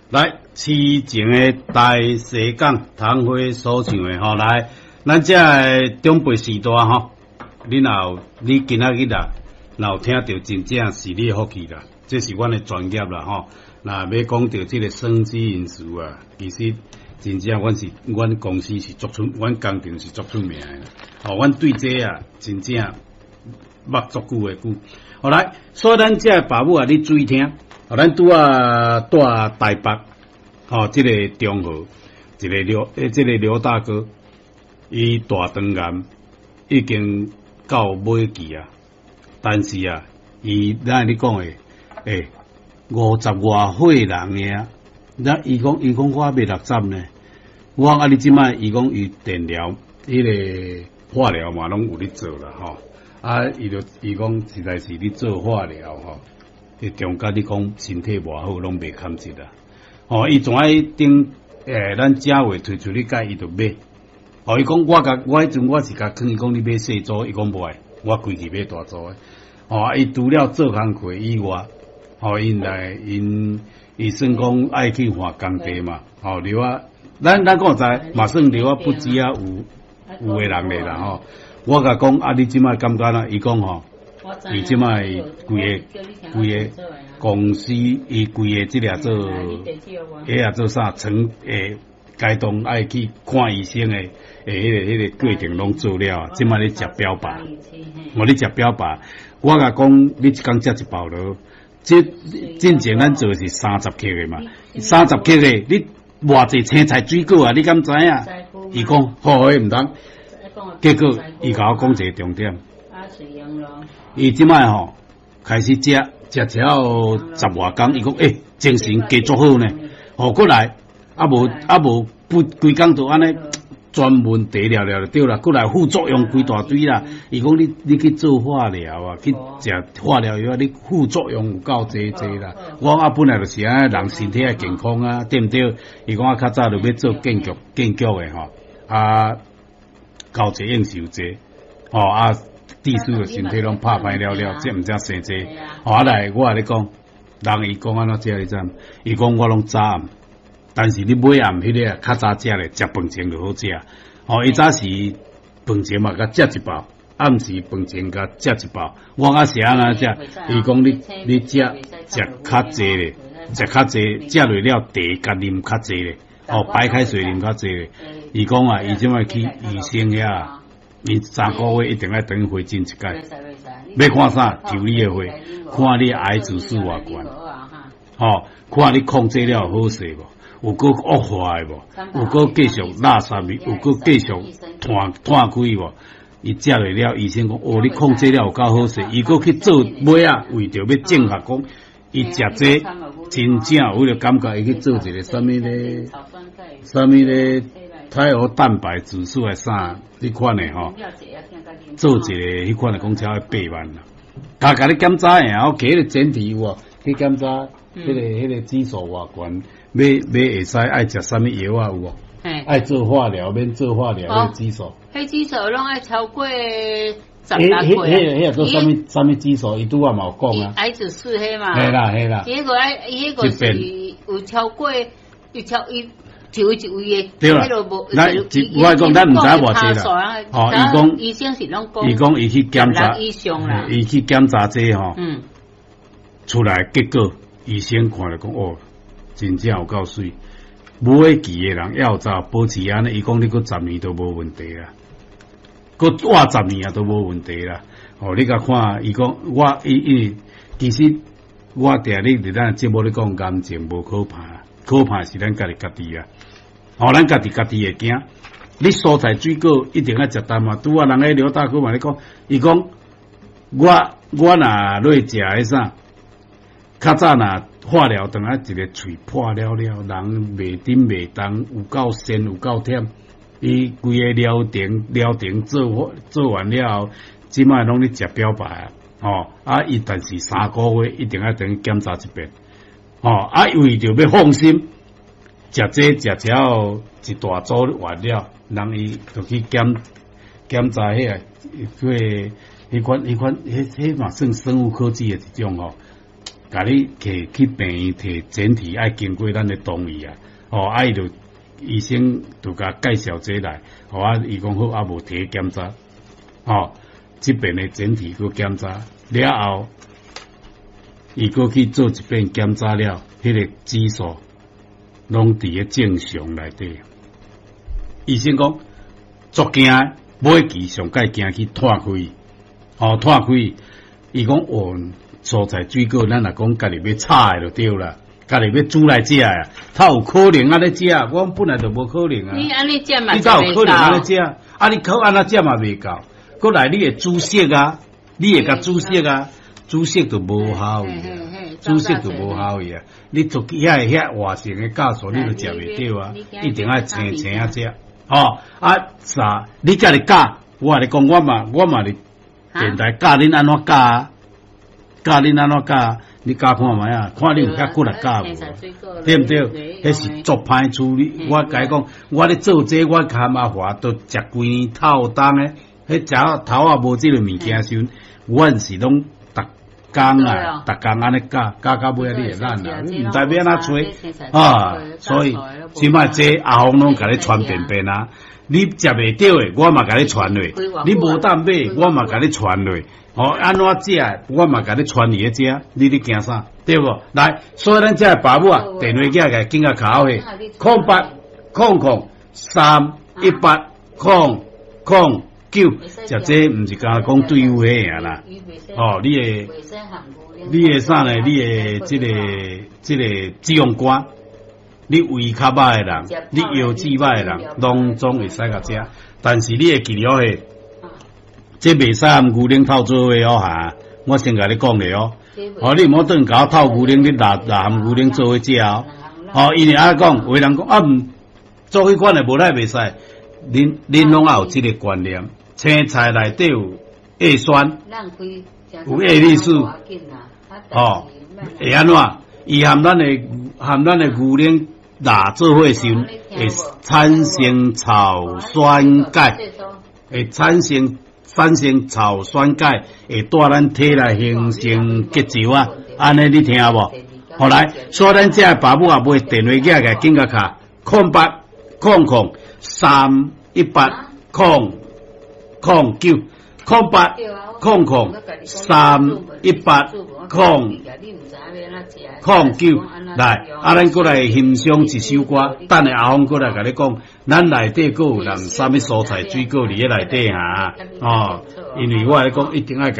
来，市情的大西港汤花所唱的吼，来，咱这个中辈时代吼，你今仔日啦，有听到真正是你福气啦，这是阮的专业啦吼。那要讲到这个生机因素啊，其实真正阮公司是做出，阮工程是做出名的。哦，阮对这啊，真正捌足久的久。好来，所以咱这爸母啊，你注意听。咱拄啊住台北，这个中和，这个刘大哥，伊大肠癌已经到尾期啊，但是啊，咱你讲的，50外岁人呢，那伊讲我未60呢，我啊你即摆伊讲伊电疗，迄个化疗嘛拢有咧做啦吼，伊讲实在是咧做化疗吼。中间你讲身体偌好，拢袂堪值啦。伊从爱顶咱正月推出去甲伊就买。伊讲我迄阵我是甲劝伊讲你买细组，伊讲无爱，我规气买大组诶。伊除了做工课以外，因算讲爱去换工地嘛。留啊，咱讲知，嘛算留啊不止啊有诶人咧啦吼。我甲讲你即摆感觉啦？伊讲伊即摆规个公司，伊规个即俩做，做啥该动爱去看医生诶，迄个过程拢做了，即摆咧食标靶，我咧食标靶，我甲讲你一工食一包咯，进前咱做是30克诶嘛，30克诶，你偌济青菜水果啊，你敢知影？伊讲好诶，毋通，结果伊甲我讲一个重点。伊即摆开始食了10外工，伊讲精神加足好呢。过来无不规工就安尼专门治疗就对啦。过来副作用规大堆啦。伊讲你去做化疗啊，去食化疗药，你副作用有够济啦。我本来就是安尼，人身体健康啊，对毋对？伊讲较早就要做建筑诶交济应酬济地师的身体拢拍歹了，这毋才生济。来，我咧讲，人伊讲安怎食你知？伊讲我拢早暗，但是你尾暗迄个较早食咧，食饭前就好食。伊早是饭前嘛，甲食一包；暗时饭前甲食一包。我是安怎食？伊讲你食较济咧，食较济，食落了茶甲啉较济咧。白开水啉较济咧。伊讲啊，伊即摆去医生遐。你3个月一定要等于回诊一届，要看啥？就你的血，看你癌指数偌悬，看你控制了好势无？有个恶化的无？有个继续垃圾的？有个继续断开无？伊食落了，医生讲你控制了有够好势，伊个去做尾啊，为着要证实讲，伊食这真正有了感觉，伊去做一个什么咧？胎儿蛋白指数还啥？迄款诶做一个迄款诶，讲超要8万啦。甲你检查诶，摕迄个检体有无？去检查迄个指数偌悬，要会使爱食啥物药啊有无？爱做化疗，免做化疗迄个指数。 迄指数拢爱超过10 迄做啥物指数？伊拄仔嘛有讲啊。 癌指数迄嘛。 嘿啦。 迄个是有超过一位一位的， 对啦。我讲咱毋知偌济啦。 医生是拢讲。 伊讲伊去检查， 以上啦。 伊去检查这出来结果，医生看了讲真正有够水。每期的人要早保持安尼，伊讲你过10年都无问题啦，过活10年都无问题啦。你甲看，伊讲其实我定你伫咱节目咧讲癌症无可怕，可怕是咱家己啊。咱家己会惊。你蔬菜水果一定要食淡嘛。拄啊，人个刘大哥嘛咧讲，伊讲我若落食迄啥，较早若化疗等下一个喙破了，人袂顶袂动，有够咸有够甜。伊规个疗程做完了后，即摆拢咧食标靶伊但是3个月一定要等检查一遍。为着要放心。食了一大组完了，人伊就去检查迄款嘛算生物科技的一种甲你去病院摕检体，爱经过咱的同意啊。哦，伊就医生就甲介绍这来，互伊讲好，无摕检查。哦，这边的检体去检查了后，伊过去做一遍检查了，迄个指数拢伫咧正常内底。医生讲足惊，尾期上界惊去脱开，哦脱开，伊讲蔬菜水果，咱若讲家己要炒的就对啦，家己要煮来食啊，他有可能安尼食，我本来就无可能啊。 你安尼食嘛， 你才有可能安尼食，啊你靠安那食嘛袂够，过来你会煮色啊，你会甲煮色啊，煮色就无效伊啊，煮色就无效伊啊，你做遐活性的酵素你就食袂到啊，一定要青青啊食。哦，啥？你家己教，我来讲，我嘛是电台教恁安怎教啊？教恁安怎教？你教看觅啊？看你有遐骨力教无？对毋对？迄是足歹处理。我甲你讲，我咧做这，我卡麻烦都食规年透冬诶。迄食头啊无即个物件时，阮是拢逐工安尼教到尾啊，你会烂啦，你毋知要安怎做啊？所以即摆这阿红拢甲你传遍啊。你食袂到诶，我嘛甲你传落；你无当买，我嘛甲你传落。哦，安怎食，我嘛甲你传你食，你咧惊啥？对无？来，所以咱遮爸母啊，电话寄来，紧甲卡好去0800380009，食这毋是讲对付迄个啦。哦，你诶啥呢？你诶即个脂肪肝。你胃较歹诶人，你腰子歹诶人，拢总会使甲食，但是你会记了嘿，这袂使含牛奶透做伙哦哈。我先甲你讲咧哦，哦你毋好顿甲我透牛奶，你拿含牛奶做伙食哦。哦，因为讲，有人讲做迄款诶无赖袂使，恁拢有即个观念，青菜内底有叶酸，有叶绿素，哦，会安怎？伊含咱诶牛奶。做伙时会产生草酸钙，会产生草酸钙，会带咱体内形成结石啊！安尼你听无？后来，所以咱这爸母啊，买电话寄来，紧甲卡08003800380039来，咱过来欣赏一首歌，等下阿峰过来甲你讲，咱内底还有啥物蔬菜水果伫咧内底啊？哦，因为我来讲一定要。